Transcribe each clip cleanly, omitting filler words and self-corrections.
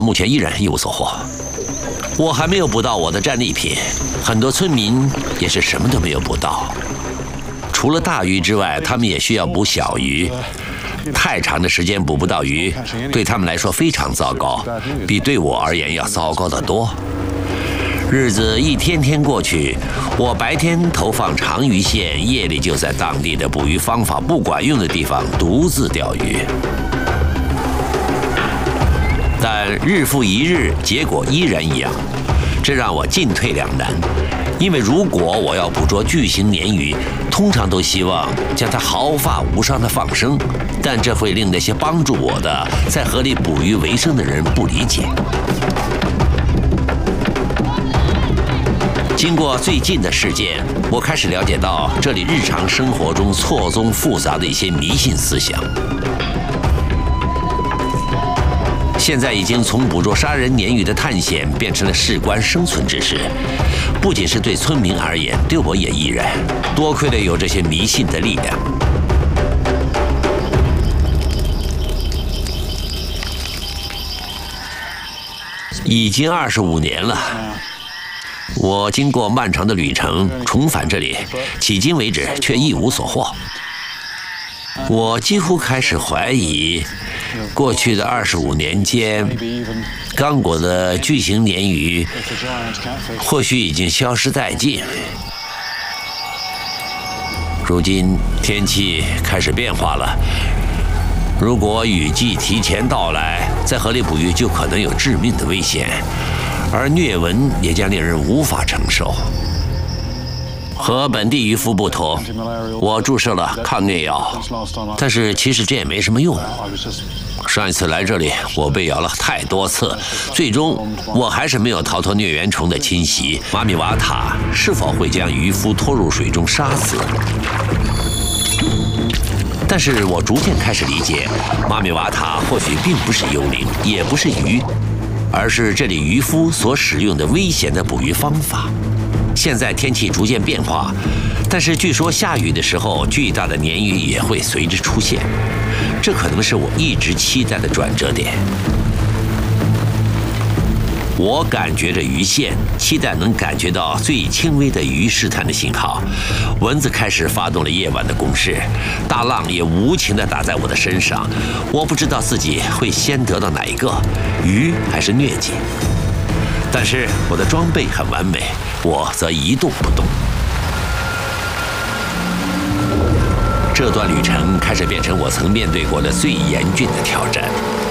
目前依然一无所获。我还没有捕到我的战利品，很多村民也是什么都没有捕到。除了大鱼之外，他们也需要捕小鱼。太长的时间捕不到鱼，对他们来说非常糟糕，比对我而言要糟糕得多。日子一天天过去，我白天投放长鱼线，夜里就在当地的捕鱼方法不管用的地方独自钓鱼。但日复一日，结果依然一样，这让我进退两难。因为如果我要捕捉巨型鲶鱼，通常都希望将它毫发无伤地放生，但这会令那些帮助我的在河里捕鱼为生的人不理解。经过最近的事件，我开始了解到这里日常生活中错综复杂的一些迷信思想。现在已经从捕捉杀人鲶鱼的探险变成了事关生存之事，不仅是对村民而言，对我也亦然。多亏了有这些迷信的力量。已经25年了，我经过漫长的旅程重返这里，迄今为止却一无所获。我几乎开始怀疑，过去的25年间，刚果的巨型鲶鱼或许已经消失殆尽。如今天气开始变化了，如果雨季提前到来，在河里捕鱼就可能有致命的危险，而疟蚊也将令人无法承受。和本地渔夫不同，我注射了抗疟药，但是其实这也没什么用。上一次来这里，我被咬了太多次，最终我还是没有逃脱疟原虫的侵袭。马米瓦塔是否会将渔夫拖入水中杀死？但是我逐渐开始理解，马米瓦塔或许并不是幽灵，也不是鱼，而是这里渔夫所使用的危险的捕鱼方法。现在天气逐渐变化，但是据说下雨的时候，巨大的鲶鱼也会随之出现，这可能是我一直期待的转折点。我感觉着鱼线，期待能感觉到最轻微的鱼试探的信号。蚊子开始发动了夜晚的攻势，大浪也无情地打在我的身上。我不知道自己会先得到哪一个，鱼还是疟疾。但是我的装备很完美，我则一动不动。这段旅程开始变成我曾面对过的最严峻的挑战。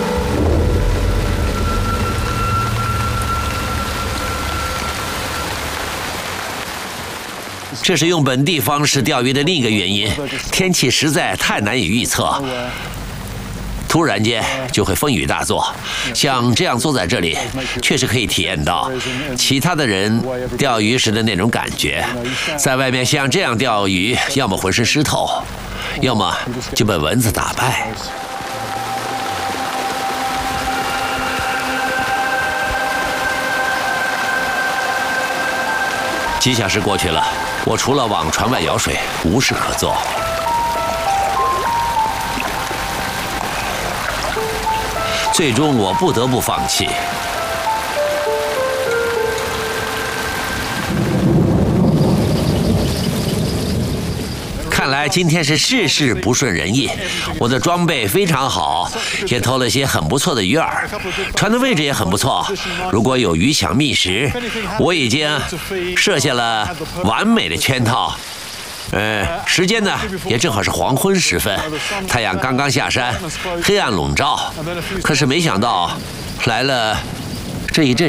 这是用本地方式钓鱼的另一个原因，天气实在太难以预测。突然间就会风雨大作，像这样坐在这里，确实可以体验到其他的人钓鱼时的那种感觉。在外面像这样钓鱼，要么浑身湿透，要么就被蚊子打败。几小时过去了，我除了往船外舀水，无事可做。最终我不得不放弃。看来今天是事事不顺人意，我的装备非常好，也偷了些很不错的鱼饵，船的位置也很不错。如果有鱼想觅食，我已经设下了完美的圈套。时间呢也正好是黄昏时分，太阳刚刚下山，黑暗笼罩。可是没想到来了这一阵